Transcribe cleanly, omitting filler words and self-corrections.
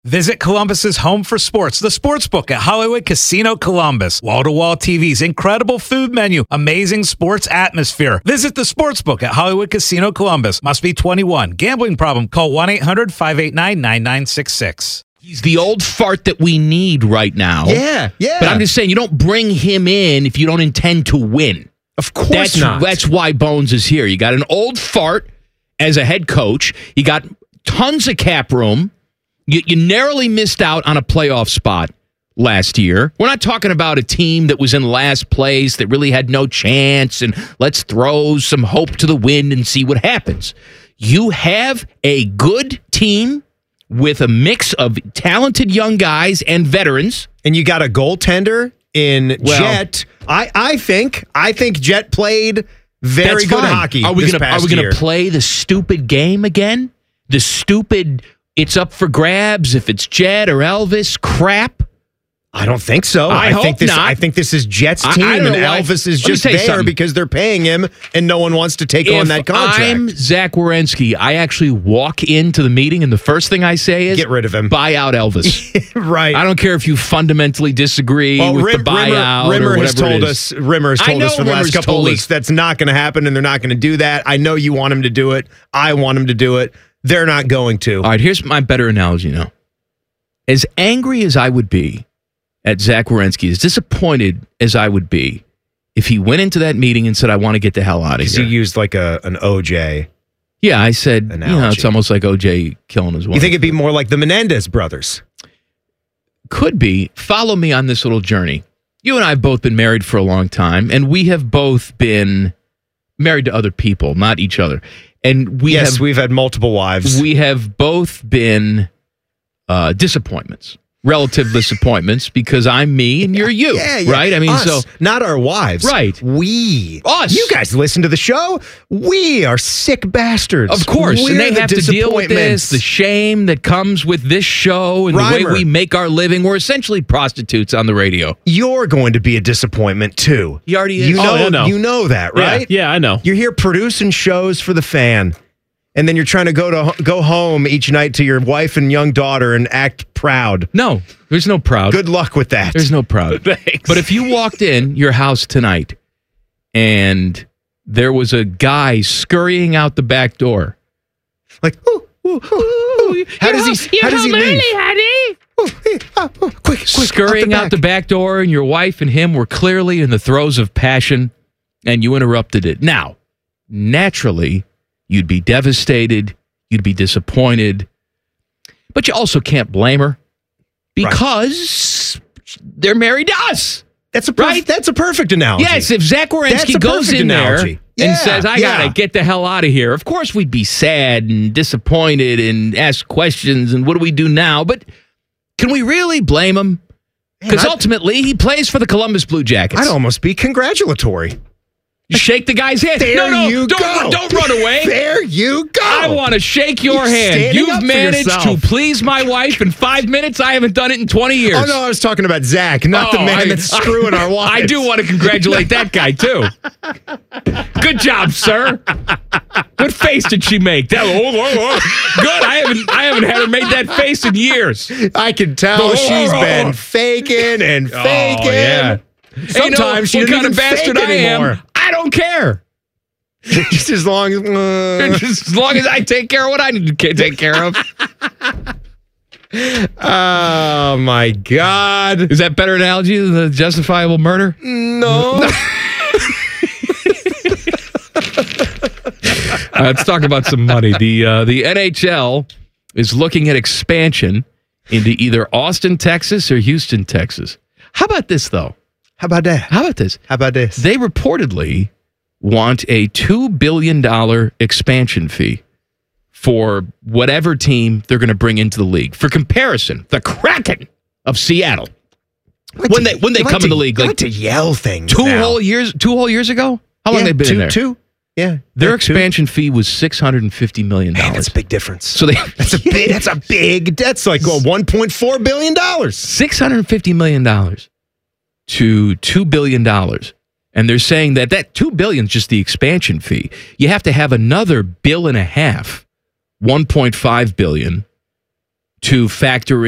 Visit Columbus's home for sports, the Sportsbook at Hollywood Casino Columbus. Wall-to-wall TVs, incredible food menu, amazing sports atmosphere. Visit the Sportsbook at Hollywood Casino Columbus. Must be 21. Gambling problem? Call 1-800-589-9966. He's the old fart that we need right now. Yeah. But I'm just saying, you don't bring him in if you don't intend to win. Of course not. That's why Bones is here. You got an old fart as a head coach. You got tons of cap room. You narrowly missed out on a playoff spot last year. We're not talking about a team that was in last place that really had no chance and let's throw some hope to the wind and see what happens. You have a good team with a mix of talented young guys and veterans. And you got a goaltender in Jet. I think Jet played very good hockey. Are we going to play the stupid game again? The stupid... It's up for grabs if it's Jet or Elvis crap. I don't think so. I think this is Jet's team, and Elvis is just there because they're paying him, and no one wants to take on that contract. I'm Zach Werenski. I actually walk into the meeting, and the first thing I say is, get rid of him. Buy out Elvis. Right. I don't care if you fundamentally disagree with the buyout. Rimmer has told us for the last couple of weeks that's not going to happen, and they're not going to do that. I know you want him to do it. I want him to do it. They're not going to. All right, here's my better analogy now. As angry as I would be at Zach Werenski, as disappointed as I would be if he went into that meeting and said, I want to get the hell out of here. Because he used like an OJ. Yeah, I said, it's almost like OJ killing his wife. You think it'd be more like the Menendez brothers? Could be. Follow me on this little journey. You and I have both been married for a long time, and we have both been married to other people, not each other. And we've had multiple wives. We have both been disappointments, relative disappointments, because I'm me and you're you, right? I mean, us, not our wives, right? Us. You guys listen to the show. We are sick bastards, of course, and they have to deal with this, the shame that comes with this show and the way we make our living. We're essentially prostitutes on the radio. You're going to be a disappointment too. He already is. You know that, right? Yeah, I know. You're here producing shows for the fan. And then you're trying to go home each night to your wife and young daughter and act proud. No, there's no proud. Good luck with that. There's no proud. Thanks. But if you walked in your house tonight and there was a guy scurrying out the back door, like, how does he leave? Honey. Quick, scurrying out the back door, and your wife and him were clearly in the throes of passion, and you interrupted it. Now, naturally, you'd be devastated. You'd be disappointed. But you also can't blame her because they're married to us. That's a perfect analogy. Yes, if Zach Werenski goes in there and says, I got to get the hell out of here, of course we'd be sad and disappointed and ask questions and what do we do now? But can we really blame him? Because ultimately he plays for the Columbus Blue Jackets. I'd almost be congratulatory. Shake the guy's hand. Don't run away. There you go. I want to shake your hand. You've managed to please my wife in 5 minutes. I haven't done it in 20 years. Oh, no, I was talking about Zach, not the man that's screwing our wives. I do want to congratulate that guy, too. Good job, sir. What face did she make? Good. I haven't had her make that face in years. I can tell she's been faking and faking. Oh, yeah. Sometimes she doesn't even bastard fake anymore. I don't care. Just as long as I take care of what I need to take care of. Oh my God! Is that better analogy than the justifiable murder? No. Let's talk about some money. The NHL is looking at expansion into either Austin, Texas, or Houston, Texas. How about this, though? How about that? How about this? How about this? They reportedly want a $2 billion expansion fee for whatever team they're going to bring into the league. For comparison, the Kraken of Seattle. When they come in the league, like to yell things. Two whole years ago. How long they been in there? Two. Yeah, their expansion fee was $650 million. Man, that's a big difference. So that's like $1.4 billion. $650 million to $2 billion. And they're saying that $2 billion is just the expansion fee. You have to have another $1.5 billion, $1.5 billion to factor in